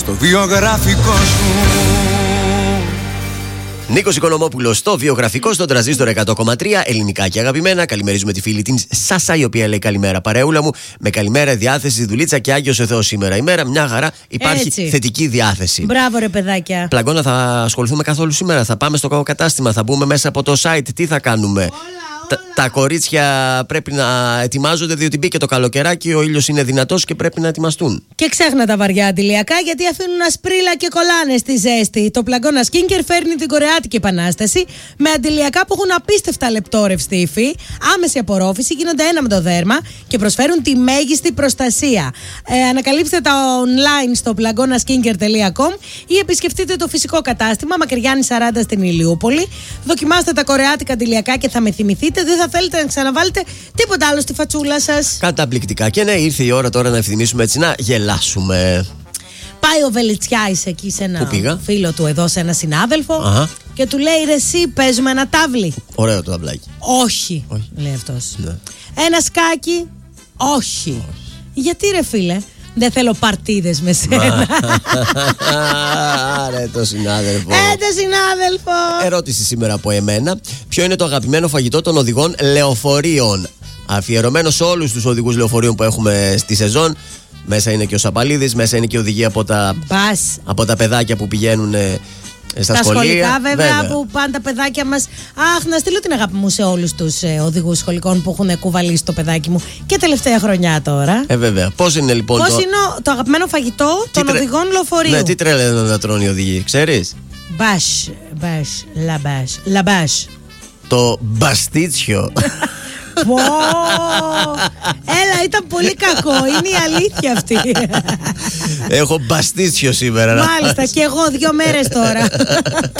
στο βιογραφικό σου. Νίκος Οικονομόπουλος στο βιογραφικό, στον Τρανζίστορ 100,3. Ελληνικά και αγαπημένα. Καλημερίζουμε τη φίλη την Σάσα, η οποία λέει καλημέρα παρεούλα μου. Με καλημέρα, διάθεση, δουλίτσα και Άγιος ο Θεός σήμερα. Η μέρα μια χαρά, υπάρχει έτσι θετική διάθεση. Μπράβο ρε παιδάκια. Πλαγκώνα, θα ασχοληθούμε καθόλου σήμερα? Θα πάμε στο κατάστημα, θα μπούμε μέσα από το site, τι θα κάνουμε? Τα κορίτσια πρέπει να ετοιμάζονται, διότι μπήκε το καλοκαιράκι, ο ήλιος είναι δυνατός και πρέπει να ετοιμαστούν. Και ξέχνα τα βαριά αντιλιακά, γιατί αφήνουν ασπρίλα και κολλάνε στη ζέστη. Το Πλαγκώνα Skincare φέρνει την κορεάτικη επανάσταση με αντιλιακά που έχουν απίστευτα λεπτόρευστη υφή, άμεση απορρόφηση, γίνονται ένα με το δέρμα και προσφέρουν τη μέγιστη προστασία. Ανακαλύψτε τα online στο plagonaskincare.com ή επισκεφτείτε το φυσικό κατάστημα Μακρυγιάννη 40 στην Ηλιούπολη. Δοκιμάστε τα κορεάτικα αντιλιακά και θα με θυμηθείτε. Δεν θα θέλετε να ξαναβάλετε τίποτα άλλο στη φατσούλα σας. Καταπληκτικά. Και ναι, ήρθε η ώρα τώρα να ευθυμίσουμε, έτσι να γελάσουμε. Πάει ο Βελιτσιάης εκεί σε ένα φίλο του εδώ, σε ένα συνάδελφο, και του λέει: ρε εσύ, παίζουμε ένα τάβλι? Ωραίο το ταβλάκι. Όχι, λέει αυτός. Ναι. Ένα σκάκι? Όχι. Γιατί ρε φίλε? Δεν θέλω παρτίδες με σένα. Ρε το συνάδελφο. Το συνάδελφο. Ερώτηση σήμερα από εμένα. Ποιο είναι το αγαπημένο φαγητό των οδηγών λεωφορείων? Αφιερωμένο σε όλους τους οδηγούς λεωφορείων που έχουμε στη σεζόν. Μέσα είναι και ο Σαπαλίδης, μέσα είναι και οδηγοί από τα παιδάκια που πηγαίνουν στα σχολεία, βέβαια, που πάνε τα παιδάκια μας. Αχ, να στείλω την αγάπη μου σε όλους τους οδηγούς σχολικών που έχουν κουβαλήσει το παιδάκι μου και τελευταία χρονιά τώρα. Βέβαια. Πώς είναι λοιπόν πώς είναι το αγαπημένο φαγητό των οδηγών λεωφορείου? Ναι, τι τρέλα να τρώνε οι οδηγοί, ξέρεις? Λαμπάς. Το μπαστίτσιο. Έλα, ήταν πολύ κακό. Είναι η αλήθεια αυτή. Έχω μπαστίτσιο σήμερα. Μάλιστα, και εγώ 2 μέρες τώρα.